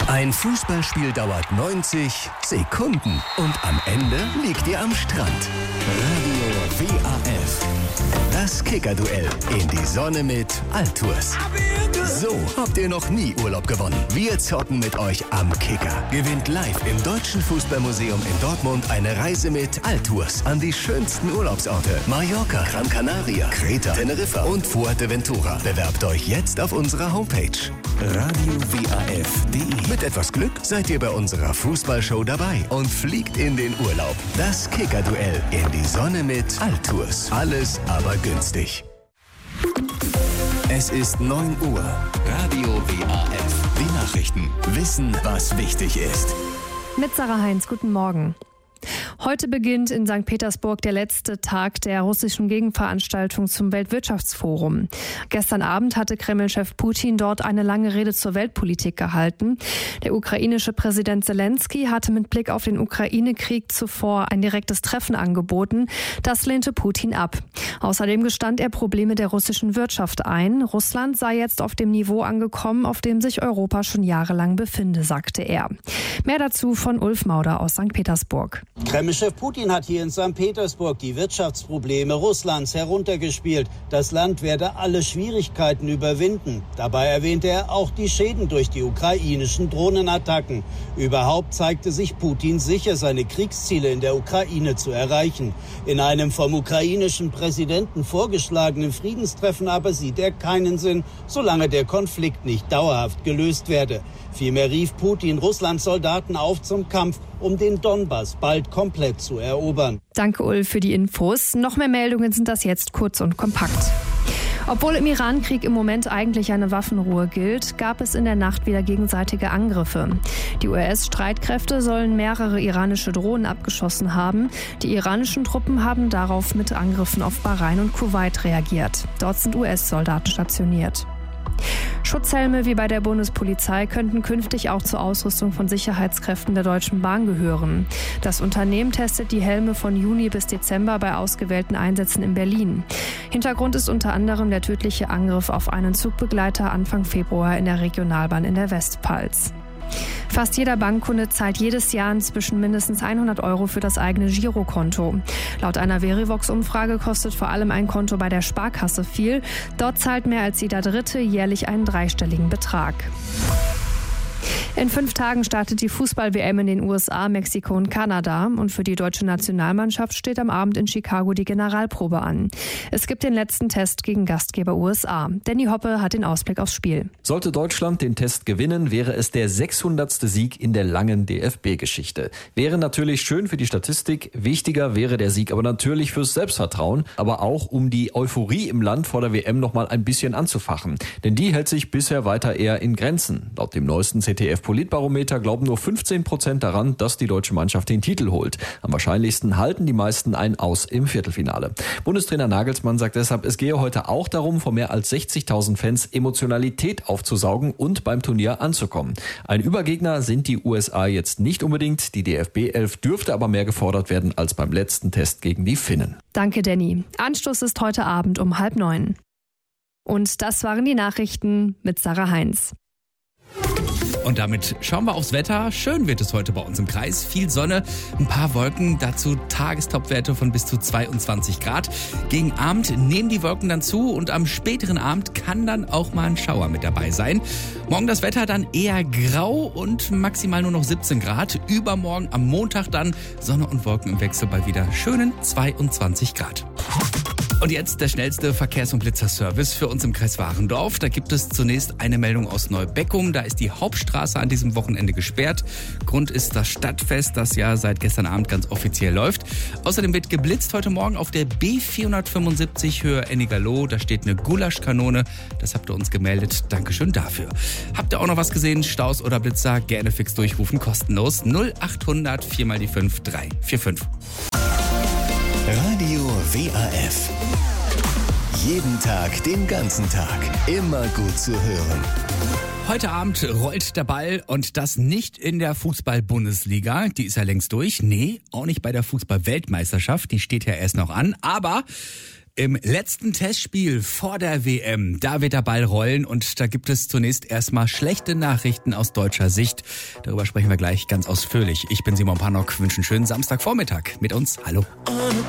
Ein Fußballspiel dauert 90 Sekunden und am Ende liegt ihr am Strand. Radio WAF. Das Kicker-Duell in die Sonne mit Altours. So habt ihr noch nie Urlaub gewonnen. Wir zocken mit euch am Kicker. Gewinnt live im Deutschen Fußballmuseum in Dortmund eine Reise mit Altours an die schönsten Urlaubsorte. Mallorca, Gran Canaria, Kreta, Teneriffa und Fuerteventura. Bewerbt euch jetzt auf unserer Homepage radiowaf.de. Mit etwas Glück seid ihr bei unserer Fußballshow dabei und fliegt in den Urlaub. Das Kicker-Duell in die Sonne mit Altours. Alles aber günstig. Es ist 9 Uhr. Radio WAF. Die Nachrichten. Wissen, was wichtig ist. Mit Sarah Heinz, guten Morgen. Heute beginnt in St. Petersburg der letzte Tag der russischen Gegenveranstaltung zum Weltwirtschaftsforum. Gestern Abend hatte Kreml-Chef Putin dort eine lange Rede zur Weltpolitik gehalten. Der ukrainische Präsident Zelensky hatte mit Blick auf den Ukraine-Krieg zuvor ein direktes Treffen angeboten. Das lehnte Putin ab. Außerdem gestand er Probleme der russischen Wirtschaft ein. Russland sei jetzt auf dem Niveau angekommen, auf dem sich Europa schon jahrelang befinde, sagte er. Mehr dazu von Ulf Mauder aus St. Petersburg. Kreml-Chef Putin hat hier in St. Petersburg die Wirtschaftsprobleme Russlands heruntergespielt. Das Land werde alle Schwierigkeiten überwinden. Dabei erwähnte er auch die Schäden durch die ukrainischen Drohnenattacken. Überhaupt zeigte sich Putin sicher, seine Kriegsziele in der Ukraine zu erreichen. In einem vom ukrainischen Präsidenten vorgeschlagenen Friedenstreffen aber sieht er keinen Sinn, solange der Konflikt nicht dauerhaft gelöst werde. Vielmehr rief Putin Russlands Soldaten auf zum Kampf, um den Donbass bald komplett zu erobern. Danke, Ulf, für die Infos. Noch mehr Meldungen sind das jetzt kurz und kompakt. Obwohl im Iran-Krieg im Moment eigentlich eine Waffenruhe gilt, gab es in der Nacht wieder gegenseitige Angriffe. Die US-Streitkräfte sollen mehrere iranische Drohnen abgeschossen haben. Die iranischen Truppen haben darauf mit Angriffen auf Bahrain und Kuwait reagiert. Dort sind US-Soldaten stationiert. Schutzhelme wie bei der Bundespolizei könnten künftig auch zur Ausrüstung von Sicherheitskräften der Deutschen Bahn gehören. Das Unternehmen testet die Helme von Juni bis Dezember bei ausgewählten Einsätzen in Berlin. Hintergrund ist unter anderem der tödliche Angriff auf einen Zugbegleiter Anfang Februar in der Regionalbahn in der Westpfalz. Fast jeder Bankkunde zahlt jedes Jahr inzwischen mindestens 100 € für das eigene Girokonto. Laut einer Verivox-Umfrage kostet vor allem ein Konto bei der Sparkasse viel. Dort zahlt mehr als jeder Dritte jährlich einen dreistelligen Betrag. In 5 Tagen startet die Fußball-WM in den USA, Mexiko und Kanada. Und für die deutsche Nationalmannschaft steht am Abend in Chicago die Generalprobe an. Es gibt den letzten Test gegen Gastgeber USA. Danny Hoppe hat den Ausblick aufs Spiel. Sollte Deutschland den Test gewinnen, wäre es der 600. Sieg in der langen DFB-Geschichte. Wäre natürlich schön für die Statistik. Wichtiger wäre der Sieg aber natürlich fürs Selbstvertrauen, aber auch um die Euphorie im Land vor der WM noch mal ein bisschen anzufachen. Denn die hält sich bisher weiter eher in Grenzen. Laut dem neuesten ZDF-Politbarometer glauben nur 15% daran, dass die deutsche Mannschaft den Titel holt. Am wahrscheinlichsten halten die meisten ein Aus im Viertelfinale. Bundestrainer Nagelsmann sagt deshalb, es gehe heute auch darum, vor mehr als 60.000 Fans Emotionalität aufzusaugen und beim Turnier anzukommen. Ein Übergegner sind die USA jetzt nicht unbedingt. Die DFB-11 dürfte aber mehr gefordert werden als beim letzten Test gegen die Finnen. Danke, Danny. Anstoß ist heute Abend um 8:30. Und das waren die Nachrichten mit Sarah Heinz. Und damit schauen wir aufs Wetter. Schön wird es heute bei uns im Kreis. Viel Sonne, ein paar Wolken, dazu Tagestopwerte von bis zu 22 Grad. Gegen Abend nehmen die Wolken dann zu und am späteren Abend kann dann auch mal ein Schauer mit dabei sein. Morgen das Wetter dann eher grau und maximal nur noch 17 Grad. Übermorgen am Montag dann Sonne und Wolken im Wechsel bei wieder schönen 22 Grad. Und jetzt der schnellste Verkehrs- und Blitzerservice für uns im Kreis Warendorf. Da gibt es zunächst eine Meldung aus Neubeckum. Da ist die Hauptstraße an diesem Wochenende gesperrt. Grund ist das Stadtfest, das ja seit gestern Abend ganz offiziell läuft. Außerdem wird geblitzt heute Morgen auf der B475 Höhe Ennigerloh. Da steht eine Gulaschkanone. Das habt ihr uns gemeldet. Dankeschön dafür. Habt ihr auch noch was gesehen? Staus oder Blitzer? Gerne fix durchrufen, kostenlos. 0800 4 mal die 5 345. Radio WAF. Jeden Tag, den ganzen Tag. Immer gut zu hören. Heute Abend rollt der Ball und das nicht in der Fußball-Bundesliga. Die ist ja längst durch. Nee, auch nicht bei der Fußball-Weltmeisterschaft. Die steht ja erst noch an. Aber Im letzten Testspiel vor der WM, da wird der Ball rollen und da gibt es zunächst erstmal schlechte Nachrichten aus deutscher Sicht. Darüber sprechen wir gleich ganz ausführlich. Ich bin Simon Pannock, wünsche einen schönen Samstagvormittag mit uns. Hallo.